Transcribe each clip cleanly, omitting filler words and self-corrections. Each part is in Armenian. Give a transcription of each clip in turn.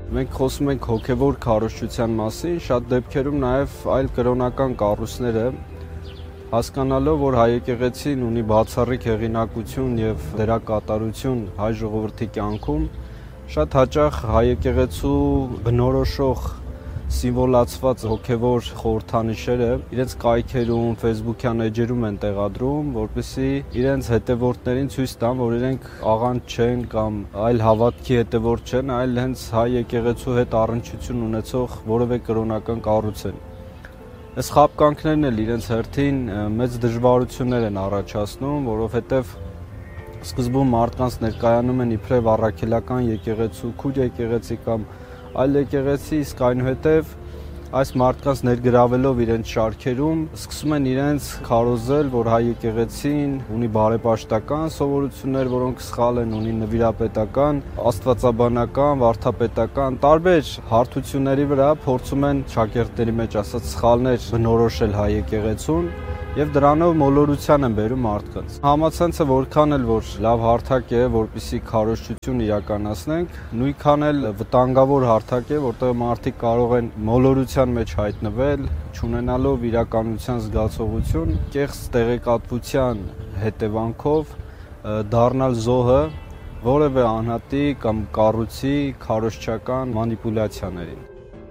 Մենք խոսում ենք հոգևոր քարոզչության մասին, շատ դեպքերում նաև այլ կրոնական կառույցները հասկանալով, որ հայ եկեղեցին ունի բացառիկ հեղինակություն եւ դերակատարություն հայ ժողովրդի կյանքում, շատ հաճախ հայ եկեղեցու բնորոշող սիմվոլացված հոգևոր խորհրդանիշերը իրենց կայքերում, ֆեյսբուքյան էջերում են տեղադրում, որպեսզի իրենց հետևորդներին ցույց տան, որ իրենք աղանդ չեն կամ այլ հավատքի հետևորդ չեն, այլ հենց հայ եկեղեցու հետ առնչություն ունեցող որևէ կրոնական կառույց են։ Այս խաբկանքներն էլ իրենց հերթին մեծ դժվարություններ են առաջացնում, որովհետև սկզբում մարդկանց ներկայանում են իբրև առաքելական եկեղեցու, քույր եկեղեցի կամ այլ եկեղեցի, իսկ այնուհետև այս մարդկանց ներգրավելով իրենց շարքերում սկսում են իրենց քարոզել, որ հայ եկեղեցին ունի բարեպաշտական սովորություններ, որոնք սխալ են, ունի նվիրապետական, աստվածաբանական, վարդապետական տարբեր հարթությունների վրա փորձում են շակերտների մեջ ասած սխալներ բնորոշել հայ եկեղեցուն եւ դրանով մոլորության են բերում մարդկանց։ Համացանցը որքան էլ որ լավ հարթակ է, որպեսզի քարոզչություն իրականացնենք, նույնքան էլ վտանգավոր հարթակ է, որտեղ մարդիկ կարող են մոլորության մեջ հայտնվել, չունենալով իրականության զգացողություն, կեղծ տեղեկատվության հետևանքով դառնալ զոհը որևէ անհատի կամ կառույցի քարոզչական մանիպուլյացիաներին։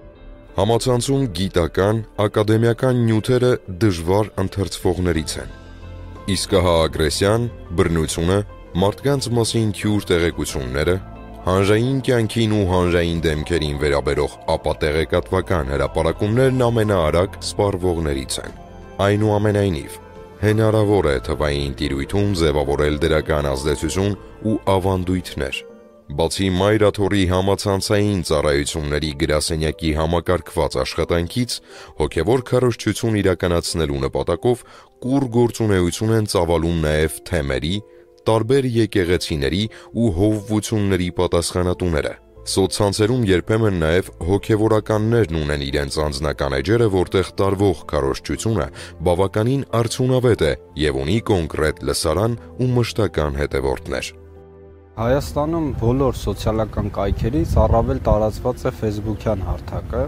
Համացանցում գիտական, ակադեմիական նյութերը դժվար ընթերցվողներից են։ Իսկ հա ագրեսիան, բռնությունը, մարդկանց մասին թյուր տեղեկությունները, հանրային կյանքին ու հանրային դեմքերին վերաբերող ապատեղեկատվական հրապարակումներն ամենաարագ սպառվողներից են։ Այնուամենայնիվ, հնարավոր է թվային տիրույթում ձևավորել դրական ազդեցություն ու ավանդույթներ։ Բացի մայրաթորի համացանցային ծառայությունների գրասենյակի համակարգված աշխատանքից, հոգևոր քարոզչություն իրականացնելու նպատակով կուռ գործունեություն են ծավալում նաև թեմերի, տարբեր եկեղեցիների ու հովվությունների պատասխանատուները։ Սոցցանցերում երբեմն նաև հոգևորականներն ունեն իրենց անձնական էջերը, որտեղ տարվող քարոզչությունը բավականին արդյունավետ է եւ ունի կոնկրետ լսարան ու մշտական հետևորդներ։ Հայաստանում բոլոր սոցիալական կայքերից առավել տարածված է ֆեյսբուքյան հարթակը,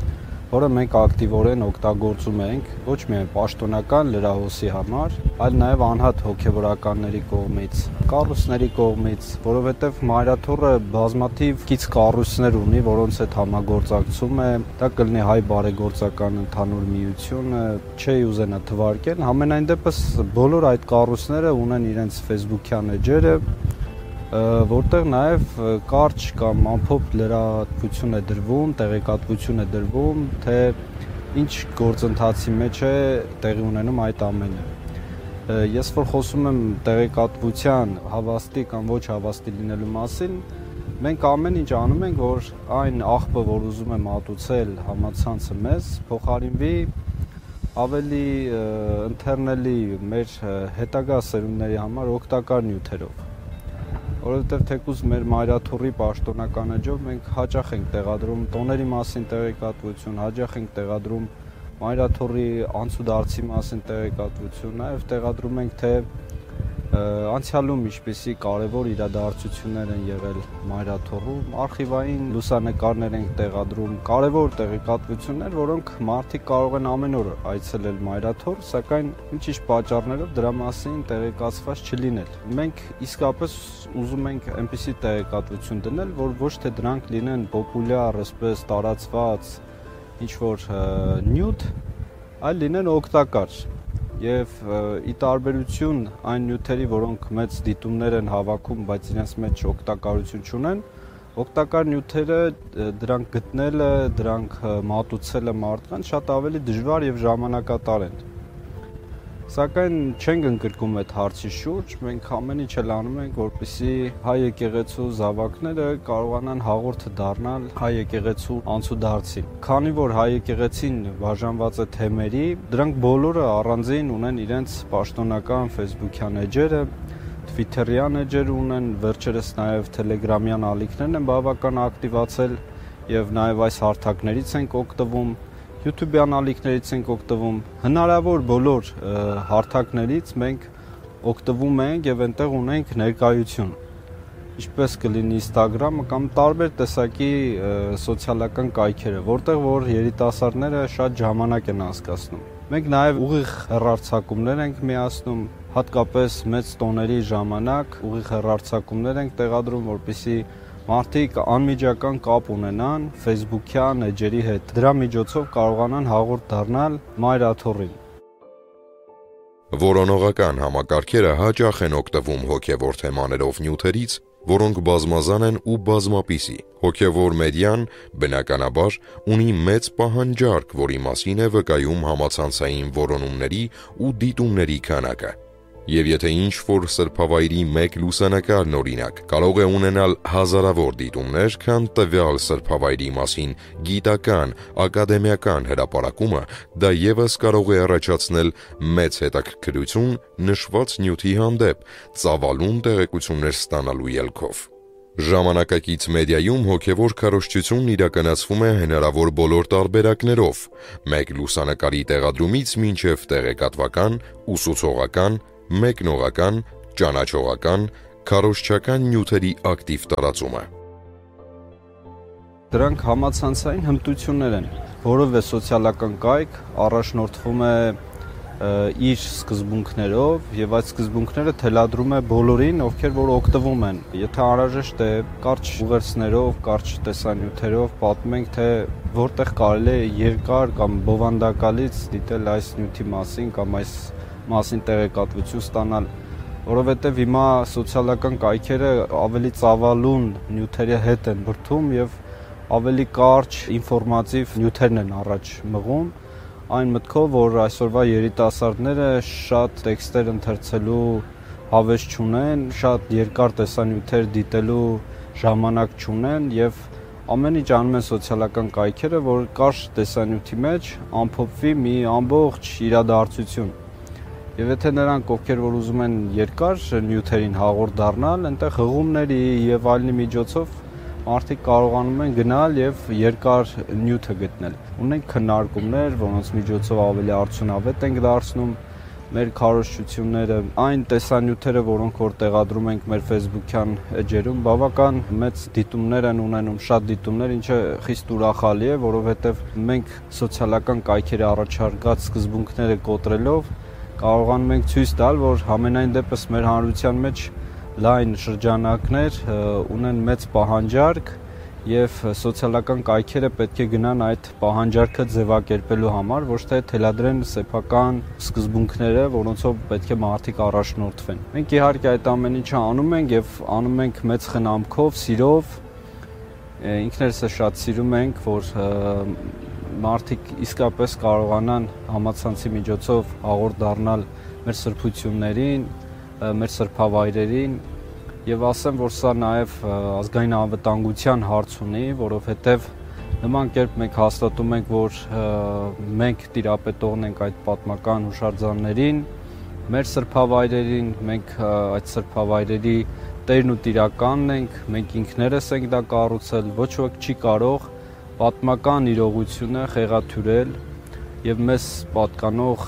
որը մենք ակտիվորեն օգտագործում ենք ոչ միայն պաշտոնական լրահոսի համար, այլ նաև անհատ հոգևորականների կողմից, կառույցների կողմից, որովհետև մայրաթորը բազմաթիվ կից կառույցներ ունի, որոնց հետ համագործակցում է, դա կլինի հայ բարեգործական ընդհանուր միությունը, չի ուզենա թվարկել, համենայն դեպս բոլոր այդ կառույցները ունեն իրենց ֆեյսբուքյան էջերը, որտեղ նաև կարճ կամ ամփոփ լրատվություն է դրվում, տեղեկատվություն է դրվում, թե ինչ գործընթացի մեջ է տեղի ունենում այդ ամենը։ Ես որ խոսում եմ տեղեկատվության հավաստի կամ ոչ հավաստի լինելու մասին, մենք ամեն ինչ անում ենք, որ այն աղբը, որ ուզում է մատուցել համացանցը մեզ, փոխարինվի ավելի ընթերնելի մեր հետագա սերունդների համար օգտակար նյութերով։ Որովհետև թեկուզ մեր մայրաթորի պաշտոնական էջով մենք հաճախ ենք տեղադրում տոների մասին տեղեկատվություն, հաճախ ենք տեղադրում մայրաթորի անցուդարձի մասին տեղեկատվություն, նաև տեղադրում ենք թե անցյալում ինչպիսի կարևոր իրադարձություններ են եղել մայրաթորում, արխիվային լուսանկարներ ենք տեղադրում, կարևոր տեղեկատվություններ, որոնք մարդիկ կարող են ամեն օր այցելել մայրաթոր, սակայն ինչ-ինչ պատճառներով դրա մասին տեղեկացված չլինել։ Մենք իսկապես ուզում ենք այնպիսի տեղեկատվություն դնել, որ ոչ թե դրանք լինեն պոպուլյար, այսպես տարածված ինչ-որ նյութ, այլ լինեն օգտակար։ Եվ ի տարբերություն այն նյութերի, որոնք մեծ դիտումներ են հավաքում, բայց իրենց մեջ օգտակարություն չունեն, օգտակար նյութերը դրանք գտնելը, դրանք մատուցելը մարդկանց շատ ավելի դժվար եւ ժամանակատար են։ Սակայն չենք ընկրկում այդ հարցի շուրջ, մենք ամեն ինչ անում ենք, որպեսզի հայ եկեղեցու զավակները կարողանան հաղորդը դառնալ հայ եկեղեցու անցուդարձին։ Քանի որ հայ եկեղեցին բաժանված է թեմերի, դրանք բոլորը առանձին ունեն իրենց պաշտոնական ֆեյսբուքյան էջերը, թվիթերյան էջեր ունեն, վերջերս նաև թելեգրամյան ալիքներն են բավական ակտիվացել եւ նաև այս հարթակներից ենք օգտվում, YouTube-յան ալիքներից ենք օգտվում, հնարավոր բոլոր հարթակներից մենք օգտվում ենք եւ այնտեղ ունենք ներկայություն։ ինչպես կլինի Instagram-ը կամ տարբեր տեսակի սոցիալական կայքերը, որտեղ որ երիտասարդները շատ ժամանակ են անցկացնում։ Մենք նաև ուղիղ հեռարձակումներ ենք միացնում, հատկապես մեծ տոների ժամանակ ուղիղ հեռարձակումներ ենք տեղադրում, որպեսզի մարդիկ անմիջական կապ ունենան Facebook-յան էջերի հետ։ Դրա միջոցով կարողանան հաղորդ դառնալ մայրաթոռին։ Որոնողական համակարգերը հաճախ են օգտվում հոգևոր թեմաներով նյութերից, որոնք բազմազան են ու բազմապիսի։ Հոգևոր մեդիան, բնականաբար, ունի մեծ պահանջարկ, որի մասին է վկայում համացանցային որոնումների ու դիտումների քանակը։ Եվ եթե ինչ-որ սրբավայրի մեկ լուսանկարն օրինակ կարող է ունենալ հազարավոր դիտումներ, քան տվյալ սրբավայրի մասին գիտական, ակադեմիական հրապարակումը, դա ևս կարող է առաջացնել մեծ հետաքրքրություն նշված նյութի հանդեպ, ծավալուն տեղեկություններ ստանալու ելքով։ Ժամանակակից մեդիայում հոգևոր քարոզչությունն իրականացվում է հնարավոր բոլոր տարբերակներով, մեկ լուսանկարի տեղադրումից մինչև տեղեկատվական, ուսուցողական, մեկնողական, ճանաչողական, քարոզչական նյութերի ակտիվ տարածումը։ Դրանք համացանցային հմտություններ են, որովհետև սոցիալական կայք առաջնորդվում է իր սկզբունքներով եւ այդ սկզբունքները թելադրում է բոլորին, ովքեր որ օգտվում են։ Եթե անհրաժեշտ է կարճ ուղերձներով, կարճ տեսանյութերով պատմենք, թե որտեղ կարելի է երկար կամ բովանդակալից դիտել այս նյութի մասին կամ այս մասին տեղեկատվություն ստանալ, որովհետև հիմա սոցիալական կայքերը ավելի ծավալուն նյութերի հետ են բրդում եւ ավելի կարճ ինֆորմատիվ նյութերն են առաջ մղում, այն մտքով, որ այսօրվա երիտասարդները շատ տեքստեր ընթերցելու հավես չունեն, շատ երկար տեսանյութեր դիտելու ժամանակ չունեն եւ ամեն ինչ անում են սոցիալական կայքերը, որ կարճ տեսանյութի մեջ ամփոփվի մի ամբողջ իրադարձություն։ Եվ եթե նրանք, ովքեր որ ուզում են երկար նյութերին հաղորդ դառնալ, այնտեղ հղումների եւ այլնի միջոցով մարդիկ կարողանում են գնալ եւ երկար նյութը գտնել։ Ունենք քննարկումներ, որոնց միջոցով ավելի արդյունավետ ենք դարձնում մեր քարոզչությունները, այն տեսանյութերը, որոնք որ տեղադրում ենք մեր Facebook-յան էջերում, բավական մեծ դիտումներ են ունենում, շատ դիտումներ, ինչը խիստ ուրախալի է, որովհետեւ մենք սոցիալական կայքերի առաջարկած սկզբունքները կոտրելով կարողանում ենք ցույց տալ, որ համենայն դեպս մեր հանրության մեջ լայն շրջանակներ ունեն մեծ պահանջարկ եւ սոցիալական կայքերը պետք է գնան այդ պահանջարկը ձևակերպելու համար, ոչ թե թելադրեն սեփական սկզբունքները, որոնցով պետք է մարդիկ առաջնորդվեն։ Մենք իհարկե այդ ամեն ինչը անում ենք եւ անում ենք մեծ խնամքով, սիրով, ինքներս շատ սիրում ենք, որ մարդիկ իսկապես կարողանան համացանցի միջոցով հաղորդ դառնալ մեր սրբություններին, մեր սրբավայրերին եւ ասեմ, որ սա նաեւ ազգային անվտանգության հարց ունի, որովհետեւ նման կերպ մենք հաստատում ենք, որ մենք տիրապետողն ենք այդ պատմական հուշարձաններին, մեր սրբավայրերին, մենք այդ սրբավայրերի տերն ու տիրականն ենք, մենք ինքներս ենք դա կառուցել, ոչ ոք չի կարող պատմական իրողությունը խեղաթյուրել եւ մեզ պատկանող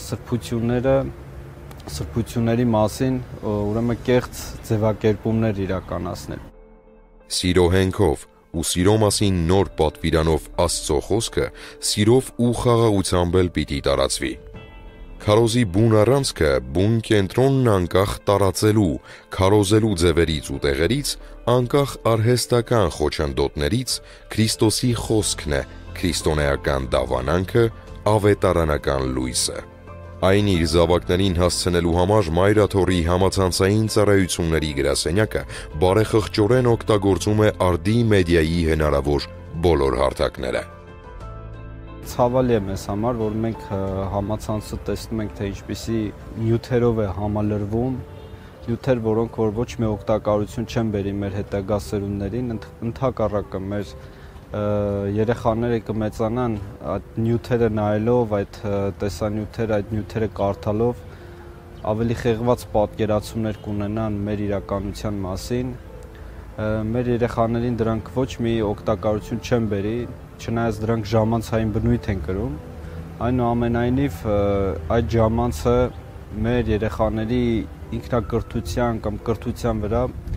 սրբությունների մասին ուրեմն կեղծ ձևակերպումներ իրականացնել։ Սիրո հենքով ու սիրո մասին նոր պատվիրանով Աստծո խոսքը սիրով ու խաղաղությամբ էլ պիտի տարածվի։ Քարոզի բուն առանցքը բուն կենտրոնն անկախ տարածելու, քարոզելու ձևերից ու տեղերից, անկախ արհեստական խոչընդոտներից Քրիստոսի խոսքն է, քրիստոնեական դավանանքը, ավետարանական լույսը։ Այն իր զավակներին հասցնելու համար մայրաթոռի համացանցային ծառայությունների գրասենյակը բարեխղճորեն օգտագործում է արդի մեդիայի հնարավոր բոլոր հարթակները։ Ցավալի է մեզ համար, որ մենք համացանցը տեսնում ենք, թե ինչպիսի նյութերով է համալրվում, նյութեր, որոնք որ ոչ մի օգտակարություն չեն բերի մեր հետագա սերունդներին, ընդհակառակը մեր երեխաները կմեծանան այդ նյութերը նայելով, այդ տեսանյութերը, այդ նյութերը կարդալով ավելի խեղված պատկերացումներ կունենան մեր իրականության մասին։ Մեր երեխաներին դրանք ոչ մի օգտակարություն չեն բերի, չնայած դրանք ժամանցային բնույթ են կրում, այնուամենայնիվ այդ ժամանցը մեր երեխաների ինքնակրթության կամ կրթության վրա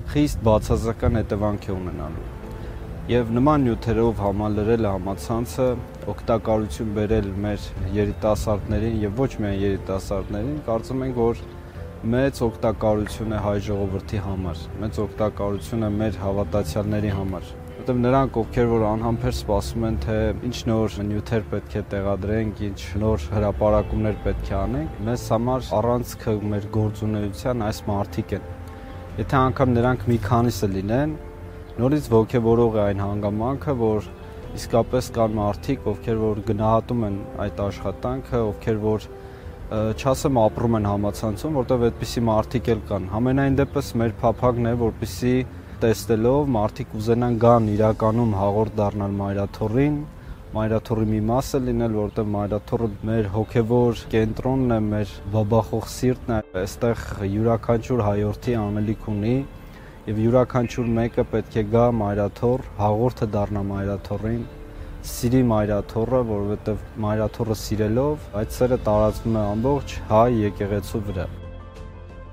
խիստ բացասական հետևանք է ունենալու։ Եվ նման նյութերով համալրել համացանցը օգտակարություն բերել մեր երիտասարդներին եւ ոչ միայն երիտասարդներին, կարծում ենք, որ մեծ օգտակարություն է հայ ժողովրդի համար, մեծ օգտակարություն է մեր հավատացյալների համար, որտեղ նրանք, ովքեր որ անհամբեր սպասում են, թե ինչ նոր նյութեր պետք է տեղադրենք, ինչ նոր հրապարակումներ պետք է անենք, մեզ համար առանցքը մեր գործունեության այս մարդիկ են։ Եթե անգամ նրանք մի քանիսը լինեն, նորից ոգևորող է այն հանգամանքը, որ իսկապես կան մարդիկ, ովքեր որ գնահատում են այդ աշխատանքը, ովքեր որ չասեմ ապրում են համացանցում, որտեղ այդպիսի մարդիկ էլ կան։ Համենայն դեպս մեր փափագն է, որպեսզի տեսնելով մարդիկ ուզենան գան իրականում հաղորդ դառնալ Մայրաթոռին, Մայրաթոռի մի մասը լինել, որտեղ Մայրաթոռը մեր հոգևոր կենտրոնն է, մեր բաբախող սիրտն է, այստեղ յուրաքանչյուր հայորդի անելիք ունի եւ յուրաքանչյուր մեկը պետք է գա Մայրաթոռ, հաղորդը դառնա Մայրաթոռին, սիրի Մայրաթոռը, որովհետեւ Մայրաթոռը սիրելով այդ սերը տարածվում է ամբողջ հայ եկեղեցու վրա։